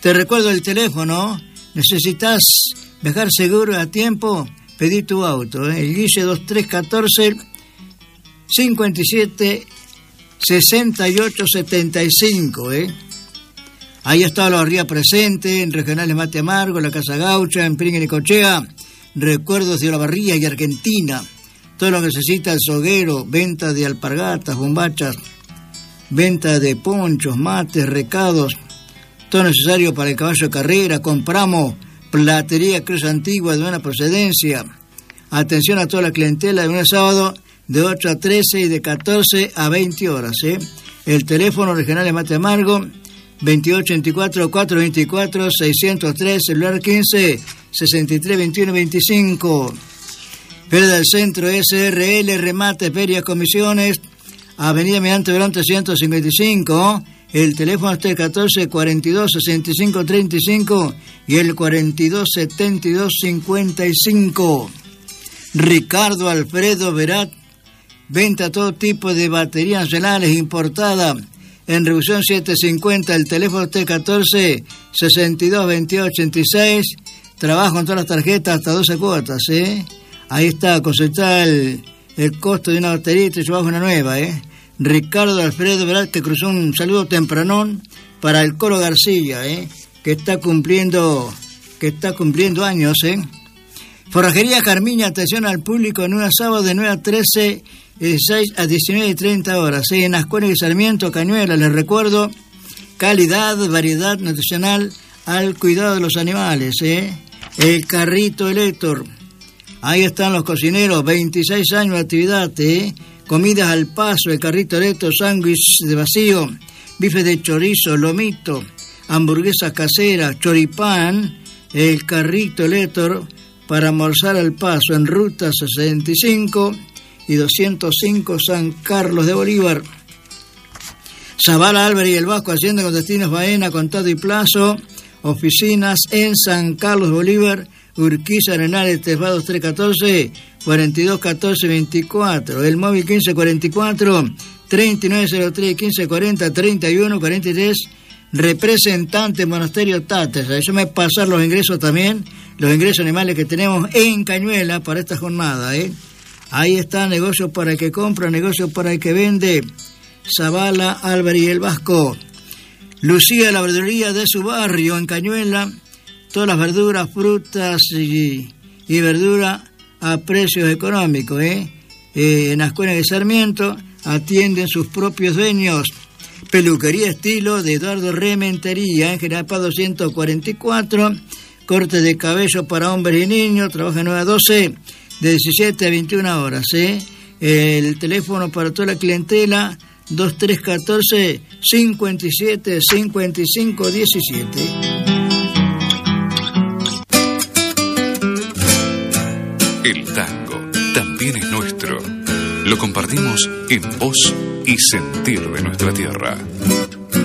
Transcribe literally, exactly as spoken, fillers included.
Te recuerdo el teléfono. ¿Necesitas viajar seguro a tiempo? Pedí tu auto, ¿eh? El Guille dos tres uno cuatro, cincuenta y siete, sesenta y ocho, setenta y cinco, ¿eh? Ahí está la barría presente, en Regionales Mate Amargo, la Casa Gaucha, en Pringuen y Cochea, recuerdos de la barría y Argentina. Todo lo que necesita el soguero, venta de alpargatas, bombachas, venta de ponchos, mates, recados, todo necesario para el caballo de carrera. Compramos platería Cruz Antigua de buena procedencia. Atención a toda la clientela de lunes a sábado de ocho a trece y de catorce a veinte horas. ¿eh? El teléfono Regionales Mate Amargo, veintiocho veinticuatro, cuatrocientos veinticuatro, seiscientos tres, celular quince, sesenta y tres, veintiuno, veinticinco. Feria del Centro S R L, remate, ferias, comisiones, Avenida Mediante Verón trescientos cincuenta y cinco. El teléfono es el catorce, cuarenta y dos, sesenta y cinco, treinta y cinco y el cuarenta y dos, setenta y dos, cincuenta y cinco. Ricardo Alfredo Verat, venta a todo tipo de baterías nacionales importada en Revolución setecientos cincuenta. El teléfono es el catorce, sesenta y dos, veintiocho, ochenta y seis. Trabajo con todas las tarjetas hasta doce cuotas, ¿eh? Ahí está, consultar el, el costo de una batería y te llevas una nueva, ¿eh? Ricardo Alfredo Verat, que cruzó un saludo tempranón para el Coro García, ¿eh? que está cumpliendo que está cumpliendo años, ¿eh? Forrajería Carmiña, atención al público en un sábado de nueve a trece, dieciséis a diecinueve y treinta horas, ¿eh? En Ascuéniga y Sarmiento, Cañuelas, les recuerdo, calidad, variedad nutricional al cuidado de los animales, ¿eh? El Carrito Elector, ahí están los cocineros, veintiséis años de actividad, ¿eh? Comidas al paso, el Carrito Elector, sándwich de vacío, bife de chorizo, lomito, hamburguesas caseras, choripán, el Carrito Elector para almorzar al paso en ruta sesenta y cinco y doscientos cinco San Carlos de Bolívar. Zavala, Álvarez y el Vasco, Hacienda con destinos Baena, Contado y Plazo, oficinas en San Carlos de Bolívar, Urquiza, Arenales, Tesvados tres catorce, cuarenta y dos catorce veinticuatro, el móvil quince cuarenta y cuatro, treinta y nueve cero tres, quince cuarenta, treinta y uno cuarenta y tres, representante Monasterio Tates. Eso me pasar los ingresos también, los ingresos animales que tenemos en Cañuela para esta jornada, ¿eh? Ahí está, negocio para el que compra, negocio para el que vende, Zavala, Álvarez y el Vasco. Lucía, la verdulería de su barrio en Cañuela, todas las verduras, frutas y, y verdura a precios económicos, ¿eh? Eh, en Ascuéniga de Sarmiento atienden sus propios dueños. Peluquería estilo de Eduardo Rementería, en General Paz doscientos cuarenta y cuatro, corte de cabello para hombres y niños, trabaja nueve a doce, de diecisiete a veintiuna horas, ¿eh? El teléfono para toda la clientela, dos tres uno cuatro, cincuenta y siete, cincuenta y cinco, diecisiete. El tango también es nuestro. Lo compartimos en voz y sentir de nuestra tierra.